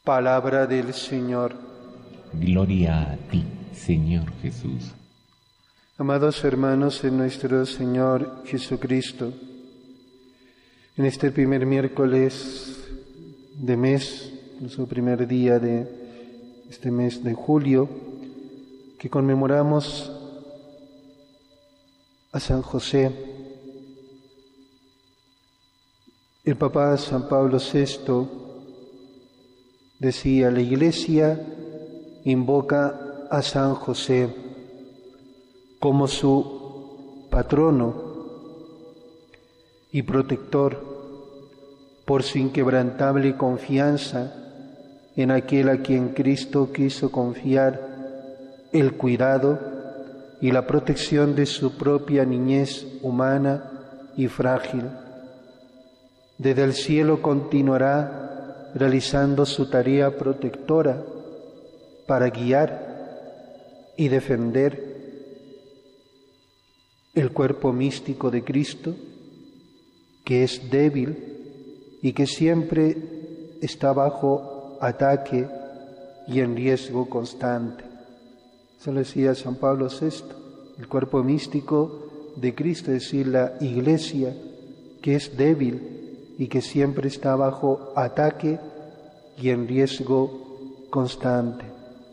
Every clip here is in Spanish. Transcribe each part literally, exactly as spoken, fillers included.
Palabra del Señor. Gloria a ti, Señor Jesús. Amados hermanos en nuestro Señor Jesucristo, en este primer miércoles de mes, nuestro primer día de este mes de julio, que conmemoramos a San José, el Papa San Pablo sexto decía: la Iglesia invoca a San José como su patrono y protector por su inquebrantable confianza en aquel a quien Cristo quiso confiar el cuidado y la protección de su propia niñez humana y frágil. Desde el cielo continuará realizando su tarea protectora para guiar y defender el cuerpo místico de Cristo, que es débil y que siempre está bajo ataque y en riesgo constante. Eso lo decía San Pablo sexto, el cuerpo místico de Cristo, es decir, la Iglesia, que es débil y que siempre está bajo ataque y en riesgo constante.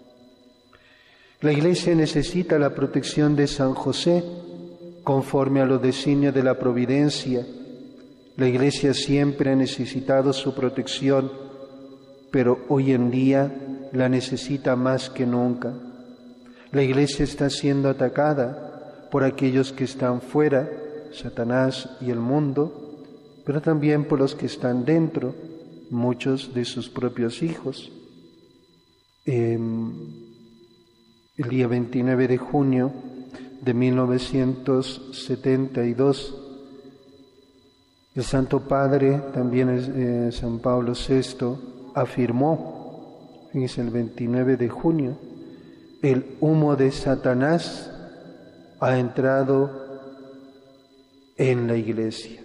La Iglesia necesita la protección de San José conforme a los designios de la providencia. La Iglesia siempre ha necesitado su protección, pero hoy en día la necesita más que nunca. La Iglesia está siendo atacada por aquellos que están fuera, Satanás y el mundo, pero también por los que están dentro, muchos de sus propios hijos. Eh, el día veintinueve de junio de mil novecientos setenta y dos, el Santo Padre, también eh, San Pablo sexto, afirmó, fíjense, el veintinueve de junio, el humo de Satanás ha entrado en la Iglesia.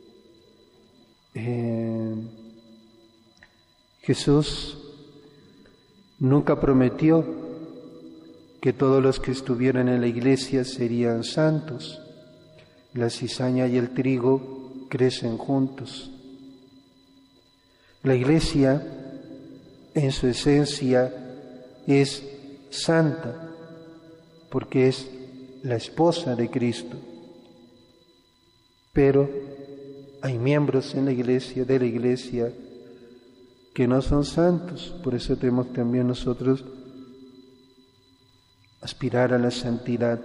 Eh, Jesús nunca prometió que todos los que estuvieran en la Iglesia serían santos. La cizaña y el trigo crecen juntos. La Iglesia, en su esencia, es santa porque es la esposa de Cristo. Pero hay miembros en la Iglesia, de la Iglesia, que no son santos. Por eso tenemos también nosotros aspirar a la santidad.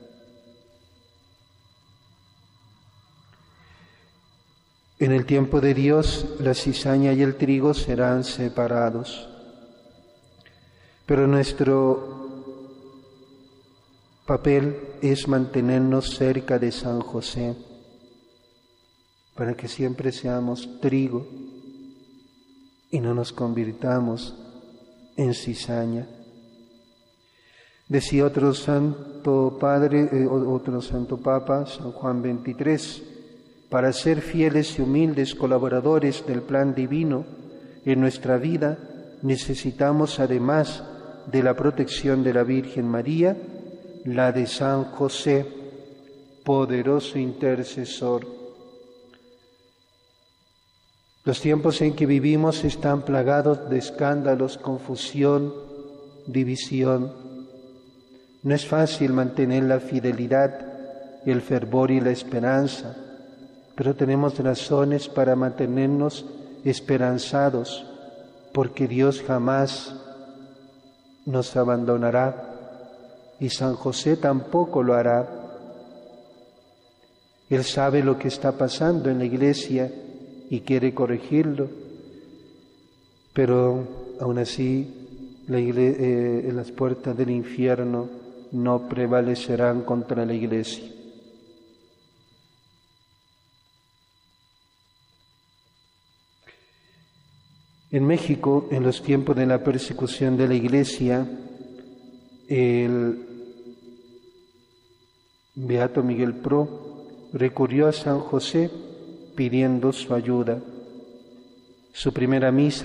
En el tiempo de Dios, la cizaña y el trigo serán separados. Pero nuestro papel es mantenernos cerca de San José, para que siempre seamos trigo y no nos convirtamos en cizaña. Decía otro santo padre, eh, otro santo papa, San Juan veintitrés, para ser fieles y humildes colaboradores del plan divino en nuestra vida, necesitamos, además de la protección de la Virgen María, la de San José, poderoso intercesor. Los tiempos en que vivimos están plagados de escándalos, confusión, división. No es fácil mantener la fidelidad, el fervor y la esperanza, pero tenemos razones para mantenernos esperanzados, porque Dios jamás nos abandonará y San José tampoco lo hará. Él sabe lo que está pasando en la Iglesia y quiere corregirlo, pero aún así la iglesia, eh, las puertas del infierno no prevalecerán contra la Iglesia. En México, en los tiempos de la persecución de la Iglesia, el Beato Miguel Pro recurrió a San José pidiendo su ayuda. Su primera misa